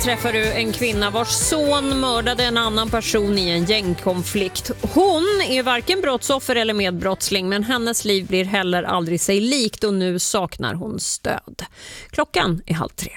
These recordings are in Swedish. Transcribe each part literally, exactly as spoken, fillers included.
träffar du en kvinna vars son mördade en annan person i en gängkonflikt. Hon är varken brottsoffer eller medbrottsling, men hennes liv blir heller aldrig sig likt och nu saknar hon stöd. Klockan är halv tre.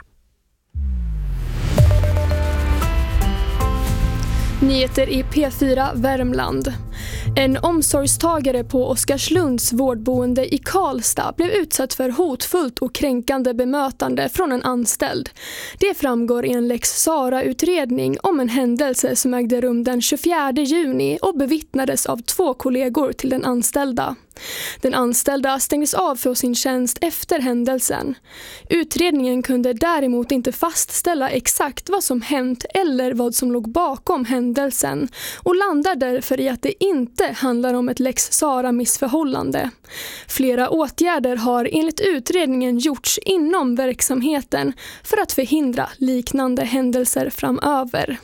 Nyheter i P fyra Värmland. En omsorgstagare på Oskarslunds vårdboende i Karlstad blev utsatt för hotfullt och kränkande bemötande från en anställd. Det framgår i en Lex Sara-utredning om en händelse som ägde rum den tjugofjärde juni och bevittnades av två kollegor till den anställda. Den anställda stängdes av för sin tjänst efter händelsen. Utredningen kunde däremot inte fastställa exakt vad som hänt eller vad som låg bakom händelsen och landar därför i att det inte handlar om ett Lex Sara-missförhållande. Flera åtgärder har enligt utredningen gjorts inom verksamheten för att förhindra liknande händelser framöver.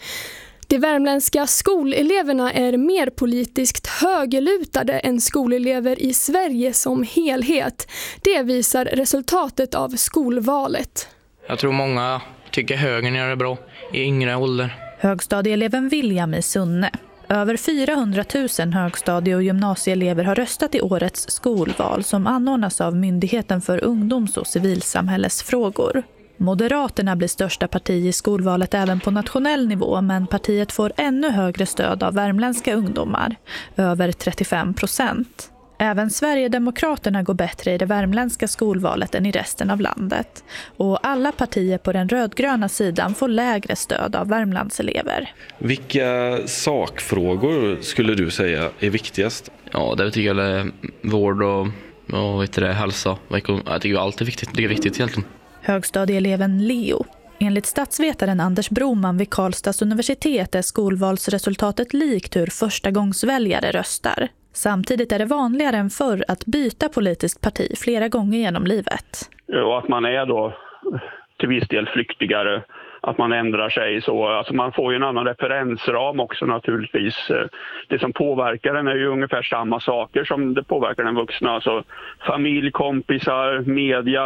De värmländska skoleleverna är mer politiskt högerlutade än skolelever i Sverige som helhet. Det visar resultatet av skolvalet. Jag tror många tycker högern gör det bra i yngre ålder. Högstadieeleven William i Sunne. Över fyrahundratusen högstadie- och gymnasieelever har röstat i årets skolval som anordnas av Myndigheten för ungdoms- och civilsamhällesfrågor. Moderaterna blir största parti i skolvalet även på nationell nivå, men partiet får ännu högre stöd av värmländska ungdomar, över trettiofem procent. Även Sverigedemokraterna går bättre i det värmländska skolvalet än i resten av landet. Och alla partier på den rödgröna sidan får lägre stöd av Värmlandselever. Vilka sakfrågor skulle du säga är viktigast? Ja, det tycker jag är vård och, och vet det, hälsa. Jag tycker allt är viktigt. Det är viktigt egentligen. Högstadieeleven Leo. Enligt statsvetaren Anders Broman vid Karlstads universitet är skolvalsresultatet likt hur förstagångsväljare röstar. Samtidigt är det vanligare än förr att byta politiskt parti flera gånger genom livet. Och att man är då till viss del flyktigare, att man ändrar sig så. Alltså man får ju en annan referensram också naturligtvis. Det som påverkar den är ju ungefär samma saker som det påverkar den vuxna. Alltså familj, kompisar, media,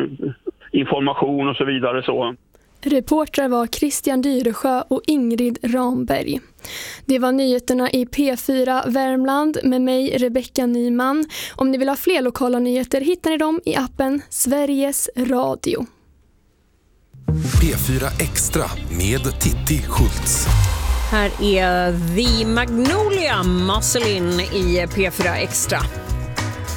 information och så vidare så. Reportrar var Christian Dyresjö och Ingrid Ramberg. Det var nyheterna i P fyra Värmland med mig, Rebecka Nyman. Om ni vill ha fler lokala nyheter hittar ni dem i appen Sveriges Radio. P fyra Extra med Titti Schultz. Här är The Magnolia Muscle In i P fyra Extra.